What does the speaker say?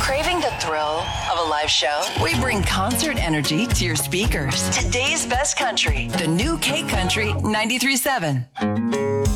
Craving the thrill of a live show? We bring concert energy to your speakers. Today's best country, the new K Country 93.7.